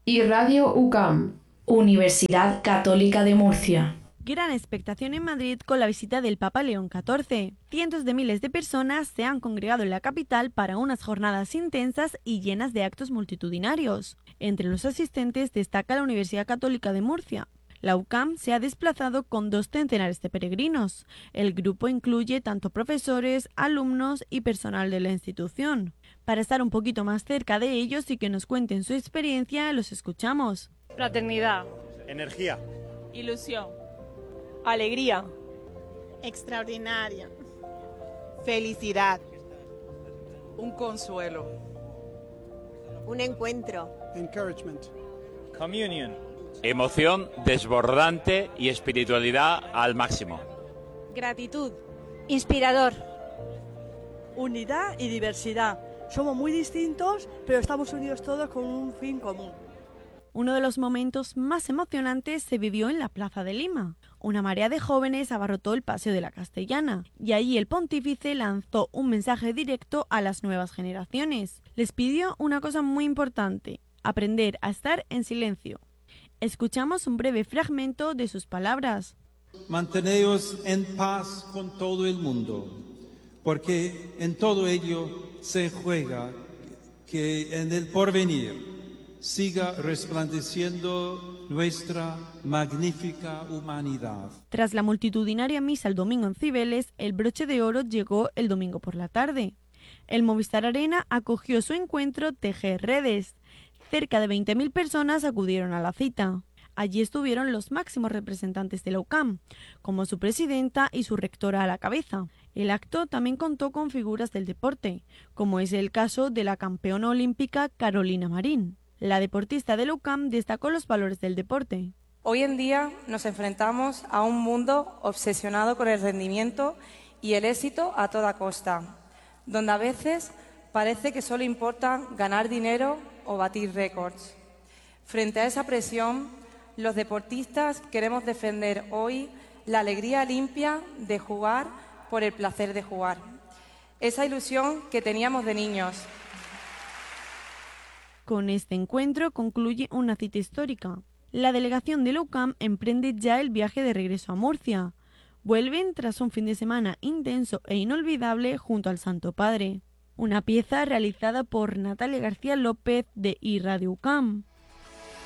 Y Radio UCAM, Universidad Católica de Murcia. Gran expectación en Madrid con la visita del Papa León XIV. Cientos de miles de personas se han congregado en la capital para unas jornadas intensas y llenas de actos multitudinarios. Entre los asistentes destaca la Universidad Católica de Murcia. La UCAM se ha desplazado con 2 centenares de peregrinos. El grupo incluye tanto profesores, alumnos y personal de la institución. Para estar un poquito más cerca de ellos y que nos cuenten su experiencia, los escuchamos. Fraternidad. Energía. Ilusión. Alegría. Extraordinaria. Felicidad. Un consuelo. Un encuentro. Encouragement. Communion. Emoción desbordante y espiritualidad al máximo. Gratitud. Inspirador. Unidad y diversidad. Somos muy distintos, pero estamos unidos todos con un fin común. Uno de los momentos más emocionantes se vivió en la Plaza de Lima. Una marea de jóvenes abarrotó el Paseo de la Castellana y allí el pontífice lanzó un mensaje directo a las nuevas generaciones. Les pidió una cosa muy importante: aprender a estar en silencio. Escuchamos un breve fragmento de sus palabras. Manteneos en paz con todo el mundo, porque en todo ello se juega que en el porvenir siga resplandeciendo nuestra magnífica humanidad. Tras la multitudinaria misa el domingo en Cibeles, el broche de oro llegó el domingo por la tarde. El Movistar Arena acogió su encuentro Tejer Redes. Cerca de 20.000 personas acudieron a la cita. Allí estuvieron los máximos representantes de la UCAM, como su presidenta y su rectora a la cabeza. El acto también contó con figuras del deporte, como es el caso de la campeona olímpica Carolina Marín. La deportista de la UCAM destacó los valores del deporte. Hoy en día nos enfrentamos a un mundo obsesionado con el rendimiento y el éxito a toda costa, donde a veces parece que solo importa ganar dinero o batir récords. Frente a esa presión, los deportistas queremos defender hoy la alegría limpia de jugar por el placer de jugar. Esa ilusión que teníamos de niños. Con este encuentro concluye una cita histórica. La delegación de la UCAM emprende ya el viaje de regreso a Murcia. Vuelven tras un fin de semana intenso e inolvidable junto al Santo Padre. Una pieza realizada por Natalia García López de iRadio UCAM.